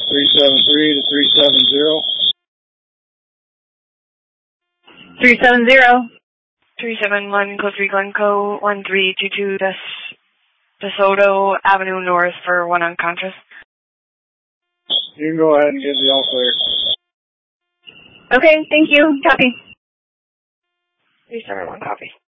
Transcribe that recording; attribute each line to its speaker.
Speaker 1: 373 to 370.
Speaker 2: 370.
Speaker 3: 371 Cliffrey Glencoe, 1322 DeSoto Avenue North for one unconscious.
Speaker 1: You can go ahead and give the all clear.
Speaker 2: Okay, thank you. Copy.
Speaker 3: 371, copy.